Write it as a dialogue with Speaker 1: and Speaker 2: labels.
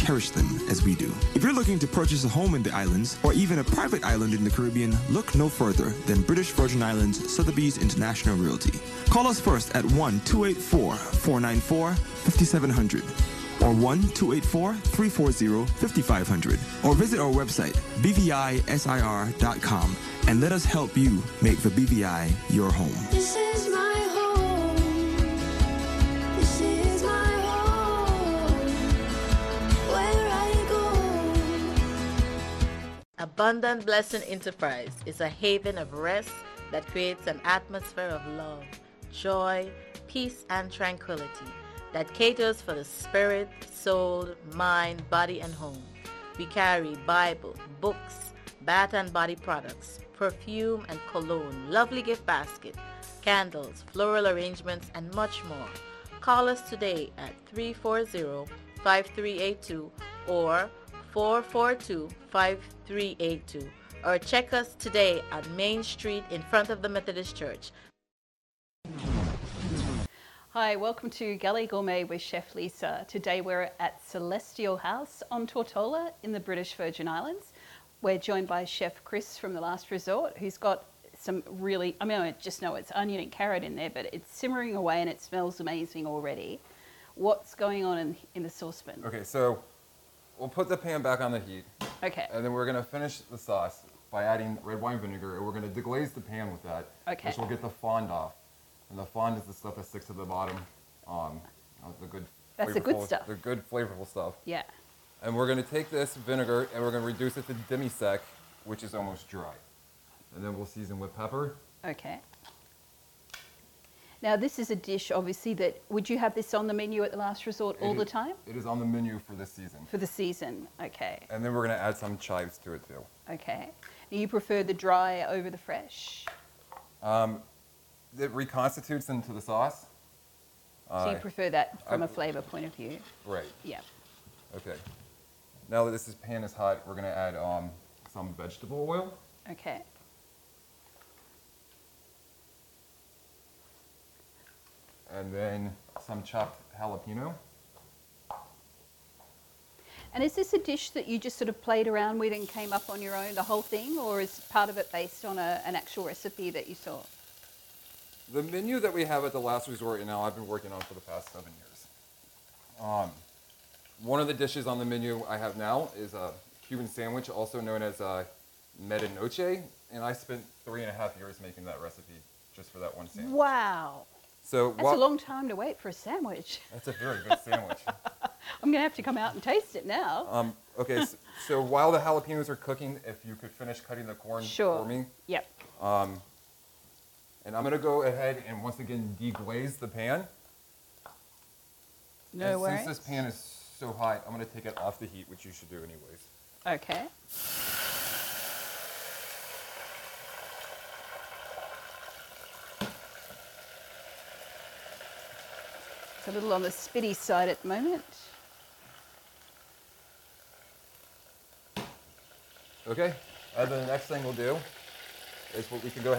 Speaker 1: cherish them as we do. If you're looking to purchase a home in the islands or even a private island in the Caribbean, look no further than British Virgin Islands Sotheby's International Realty. Call us first at 1-284-494-5700 or 1-284-340-5500 or visit our website bvisir.com and let us help you make the BVI your home.
Speaker 2: This is my home. This is my home. Where I go.
Speaker 3: Abundant Blessing Enterprise is a haven of rest that creates an atmosphere of love, joy, peace, and tranquility that caters for the spirit, soul, mind, body, and home. We carry Bible, books, bath and body products, perfume and cologne, lovely gift basket, candles, floral arrangements, and much more. Call us today at 340-5382 or 442-5382 or check us today on Main Street in front of the Methodist Church.
Speaker 4: Hi, welcome to Galley Gourmet with Chef Lisa. Today we're at Celestial House on Tortola in the British Virgin Islands. We're joined by Chef Chris from The Last Resort, who's got some really, I just know it's onion and carrot in there, but it's simmering away and it smells amazing already. What's going on in the saucepan?
Speaker 5: Okay, so we'll put the pan back on the heat.
Speaker 4: Okay.
Speaker 5: And then we're gonna finish the sauce by adding red wine vinegar, and we're gonna deglaze the pan with that.
Speaker 4: Okay.
Speaker 5: Which will get the fond off. And the fond is the stuff that sticks to the bottom. The good
Speaker 4: That's the good stuff.
Speaker 5: The good flavorful stuff.
Speaker 4: Yeah.
Speaker 5: And we're gonna take this vinegar and we're gonna reduce it to demi-sec, which is almost dry. And then we'll season with pepper.
Speaker 4: Okay. Now this is a dish, obviously, that, would you have this on the menu at The Last Resort all the time?
Speaker 5: It is on the menu for this season.
Speaker 4: For the season, okay.
Speaker 5: And then we're gonna add some chives to it too.
Speaker 4: Okay. Now you prefer the dry over the fresh?
Speaker 5: It reconstitutes into the sauce.
Speaker 4: So you prefer that from a flavor point of view?
Speaker 5: Right.
Speaker 4: Yeah.
Speaker 5: Okay. Now that this pan is hot, we're gonna add some vegetable oil.
Speaker 4: Okay.
Speaker 5: And then some chopped jalapeno.
Speaker 4: And is this a dish that you just sort of played around with and came up on your own, the whole thing, or is part of it based on an actual recipe that you saw?
Speaker 5: The menu that we have at The Last Resort and now I've been working on for the past 7 years. One of the dishes on the menu I have now is a Cuban sandwich, also known as medianoche, and I spent 3.5 years making that recipe just for that one sandwich.
Speaker 4: Wow.
Speaker 5: So
Speaker 4: That's a long time to wait for a sandwich.
Speaker 5: That's a very good sandwich.
Speaker 4: I'm going to have to come out and taste it now.
Speaker 5: Okay, so while the jalapenos are cooking, if you could finish cutting the corn for me.
Speaker 4: Yep.
Speaker 5: And I'm gonna go ahead and once again deglaze the pan.
Speaker 4: No worries.
Speaker 5: Since this pan is so hot, I'm gonna take it off the heat, which you should do anyways.
Speaker 4: Okay. It's a little on the spitty side at the moment.
Speaker 5: Okay, and then the next thing we'll do is we can go ahead